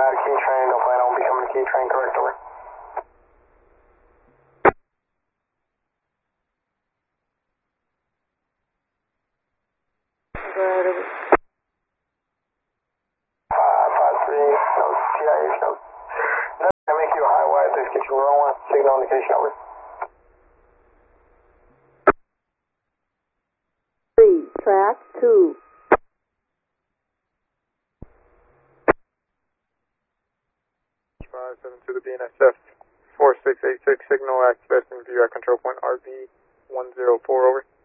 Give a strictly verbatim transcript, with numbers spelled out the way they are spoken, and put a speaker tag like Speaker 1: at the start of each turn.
Speaker 1: out of key train, don't plan on becoming a key train, correct, over. five five three, no T I H, no. Nothing, I make you a high wide, please get you rolling, signal indication, over.
Speaker 2: Three, track two.
Speaker 3: five seven two to B N S F four six eight six, signal activating view at control point R B one zero four, over.